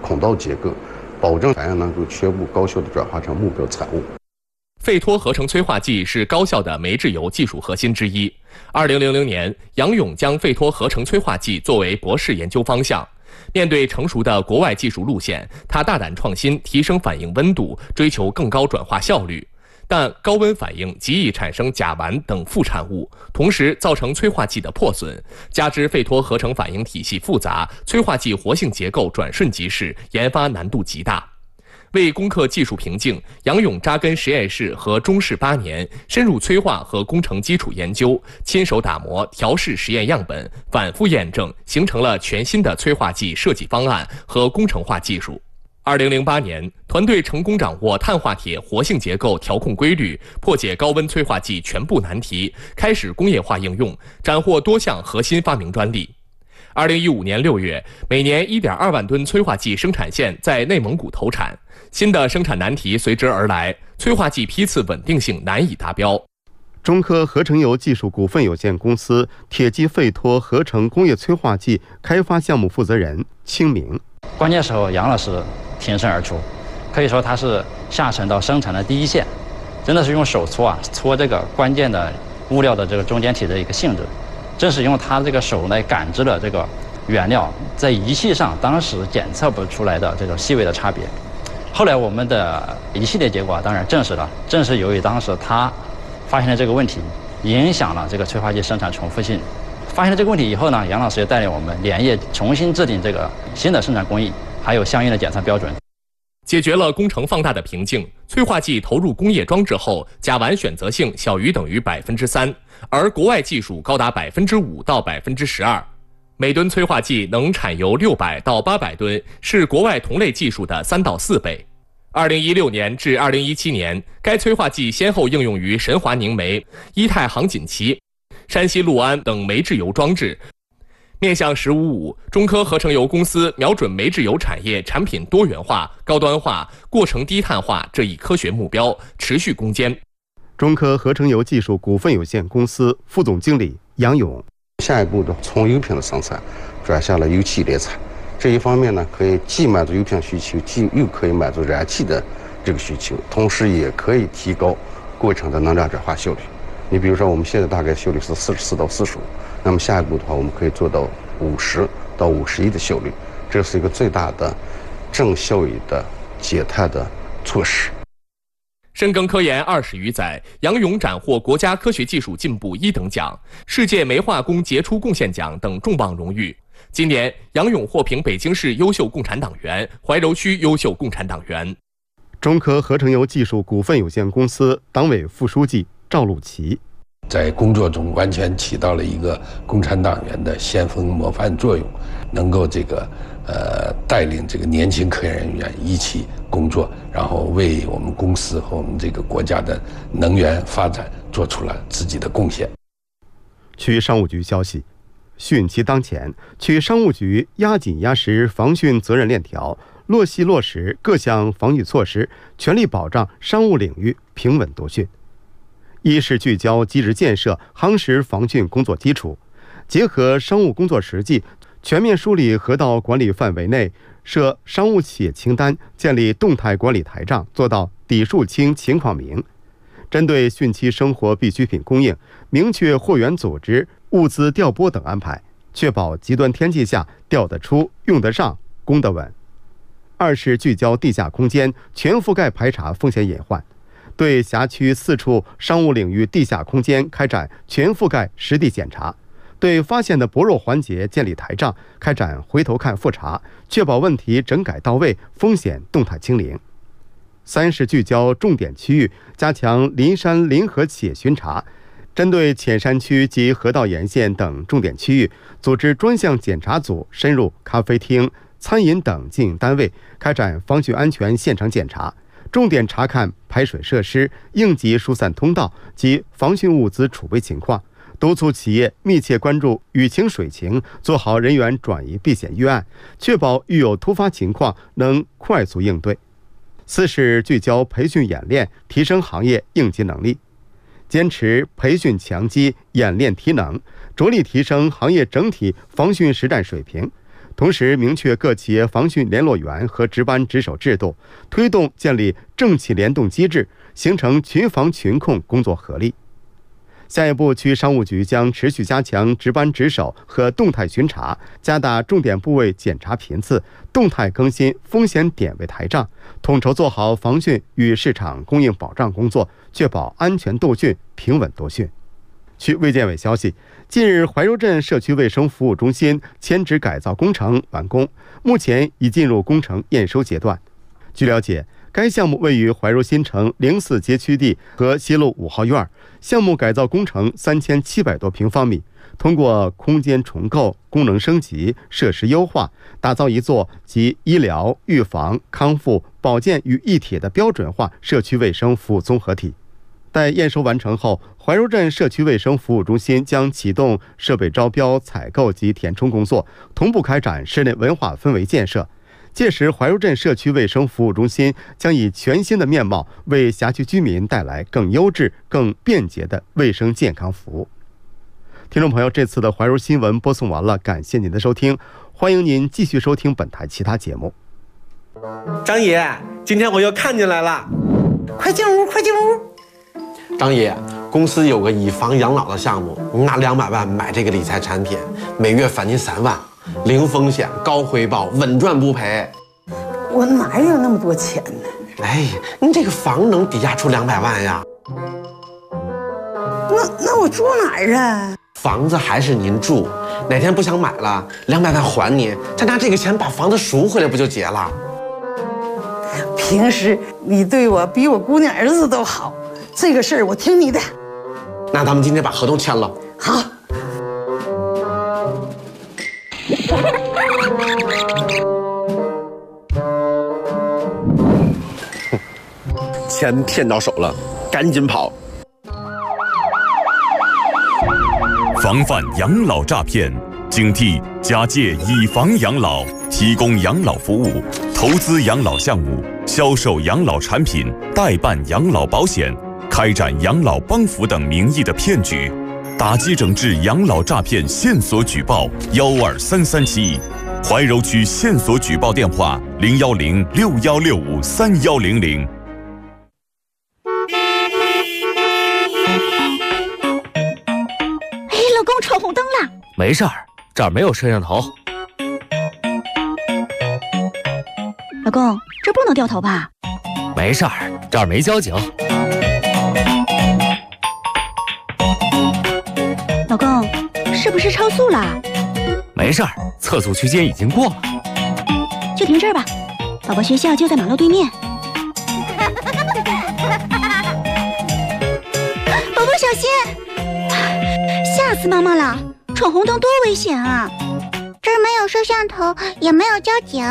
孔道结构，保证反应能够全部高效地转化成目标产物。 费托合成催化剂是高效的酶制油技术核心之一。2000年，杨勇将费托合成催化剂作为博士研究方向。面对成熟的国外技术路线，他大胆创新，提升反应温度，追求更高转化效率。但高温反应极易产生甲烷等副产物，同时造成催化剂的破损。加之费托合成反应体系复杂，催化剂活性结构转瞬即逝，研发难度极大。为攻克技术瓶颈，杨勇扎根实验室和中试8年，深入催化和工程基础研究，亲手打磨、调试实验样本，反复验证，形成了全新的催化剂设计方案和工程化技术。2008年，团队成功掌握碳化铁活性结构调控规律，破解高温催化剂全部难题，开始工业化应用，斩获多项核心发明专利。2015年6月，每年1.2万吨催化剂生产线在内蒙古投产，新的生产难题随之而来，催化剂批次稳定性难以达标。 中科合成油技术股份有限公司铁基费托合成工业催化剂开发项目负责人清明： 关键时候，杨老师挺身而出，可以说他是下沉到生产的第一线，真的是用手搓这个关键的物料的这个中间体的一个性质。正是用他这个手来感知了这个原料在仪器上当时检测不出来的这种细微的差别。后来我们的一系列结果当然证实了，正是由于当时他发现了这个问题，影响了这个催化剂生产重复性。发现了这个问题以后呢，杨老师也带领我们连夜重新制定这个新的生产工艺，还有相应的检测标准。 解决了工程放大的瓶颈，催化剂投入工业装置后，甲烷选择性小于等于3%，而国外技术高达5%到12%。每吨催化剂能产油600到800吨，是国外同类技术的3到4倍。2016年至2017年，该催化剂先后应用于神华凝煤、伊泰航锦旗、山西潞安等煤制油装置。面向“十五五”，中科合成油公司瞄准煤制油产业产品多元化、高端化、过程低碳化这一科学目标，持续攻坚。 中科合成油技术股份有限公司副总经理杨勇： 下一步的从油品的生产转向了油气炼产，这一方面呢，可以既满足油品需求，又可以满足燃气的这个需求，同时也可以提高过程的能量转化效率。你比如说，我们现在大概效率是44到45，那么下一步的话，我们可以做到50到51的效率，这是一个最大的正效益的减碳的措施。 深耕科研20余载，杨勇斩获国家科学技术进步1等奖、世界煤化工杰出贡献奖等重磅荣誉。今年，杨勇获评北京市优秀共产党员、怀柔区优秀共产党员。 中科合成油技术股份有限公司党委副书记赵路奇： 在工作中完全起到了一个共产党员的先锋模范作用，能够带领这个年轻科研人员一起工作，然后为我们公司和我们这个国家的能源发展做出了自己的贡献。 区商务局消息，汛期当前，区商务局压紧压实防汛责任链条，落细落实各项防御措施，全力保障商务领域平稳夺汛。一是聚焦机制建设，夯实防汛工作基础，结合商务工作实际，全面梳理河道管理范围内设商务企业清单，建立动态管理台账，做到底数清、情况明。针对汛期生活必需品供应，明确货源组织、物资调拨等安排，确保极端天气下调得出、用得上、供得稳。二是聚焦地下空间，全覆盖排查风险隐患，对辖区4处商务领域地下空间开展全覆盖实地检查，对发现的薄弱环节建立台账，开展回头看复查，确保问题整改到位，风险动态清零。三是聚焦重点区域，加强林山林河企业巡查，针对浅山区及河道沿线等重点区域，组织专项检查组深入咖啡厅、餐饮等经营单位，开展防汛安全现场检查，重点查看排水设施、应急疏散通道及防汛物资储备情况，督促企业密切关注雨情水情，做好人员转移避险预案，确保遇有突发情况能快速应对。四是聚焦培训演练，提升行业应急能力，坚持培训强基、演练提能，着力提升行业整体防汛实战水平， 同时明确各企业防汛联络员和值班值守制度，推动建立政企联动机制，形成群防群控工作合力。下一步，区商务局将持续加强值班值守和动态巡查，加大重点部位检查频次，动态更新风险点位台账，统筹做好防汛与市场供应保障工作，确保安全度汛、平稳度汛。区卫健委消息，近日怀柔镇社区卫生服务中心迁址改造工程完工，目前已进入工程验收阶段。据了解，该项目位于怀柔新城04街区地和西路5号院，项目改造工程3700多平方米，通过空间重构、功能升级、设施优化，打造一座集医疗、预防、康复、保健于一体的标准化社区卫生服务综合体。待验收完成后，怀柔镇社区卫生服务中心将启动设备招标、采购及填充工作，同步开展室内文化氛围建设。届时，怀柔镇社区卫生服务中心将以全新的面貌，为辖区居民带来更优质、更便捷的卫生健康服务。听众朋友，这次的怀柔新闻播送完了，感谢您的收听，欢迎您继续收听本台其他节目。 张爷，今天我又看进来了， 快进屋，快进屋。 张爷，公司有个以房养老的项目，您拿200万买这个理财产品，每月返您3万，零风险、高回报、稳赚不赔。 我哪有那么多钱呢？ 哎，您这个房能抵押出200万呀？ 那我住哪儿啊？ 房子还是您住，哪天不想买了，200万还你，再拿这个钱把房子赎回来，不就结了？ 平时你对我比我姑娘儿子都好。这个事儿我听你的。 那咱们今天把合同签了。 好。 钱骗到手了，赶紧跑！ 防范养老诈骗，警惕假借以房养老、提供养老服务、投资养老项目、销售养老产品、代办养老保险、开展养老帮扶等名义的骗局，打击整治养老诈骗线索举报12337，怀柔区线索举报电话01061653100。 哎，老公，闯红灯了。 没事儿，这儿没有摄像头。 老公，这不能掉头吧？ 没事儿，这儿没交警。 老公，是不是超速了？ 没事儿，测速区间已经过了。 就停这儿吧，宝宝学校就在马路对面。宝宝小心，吓死妈妈了！闯红灯多危险啊！ 这儿没有摄像头，也没有交警。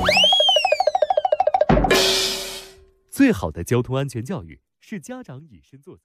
最好的交通安全教育是家长以身作则。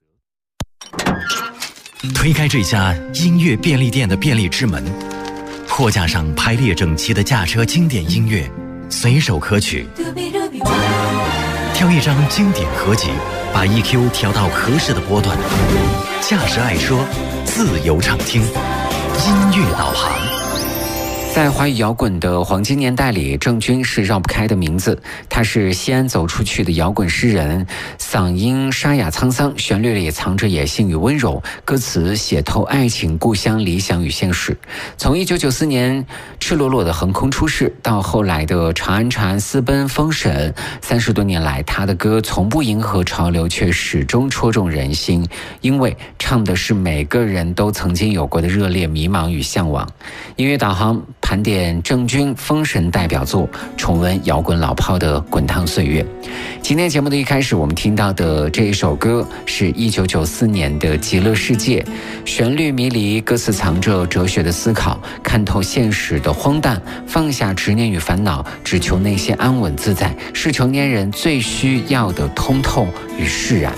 推开这家音乐便利店的便利之门，货架上排列整齐的驾车经典音乐，随手可取。挑一张经典合集，把 EQ 调到合适的波段。驾驶爱说，自由畅听，音乐导航。 在华语摇滚的黄金年代里，郑钧是绕不开的名字。他是西安走出去的摇滚诗人，嗓音沙哑沧桑，旋律里藏着野性与温柔，歌词写透爱情、故乡、理想与现实。从1994年赤裸裸的横空出世，到后来的长安长安私奔封神，30多年来，他的歌从不迎合潮流，却始终戳中人心，因为唱的是每个人都曾经有过的热烈迷茫与向往。音乐导航盘点郑钧封神代表作，重温摇滚老炮的滚烫岁月。今天节目的一开始，我们听到的这一首歌是1994年的《极乐世界》，旋律迷离，歌词藏着哲学的思考，看透现实的荒诞，放下执念与烦恼，只求内心安稳自在，是成年人最需要的通透与释然。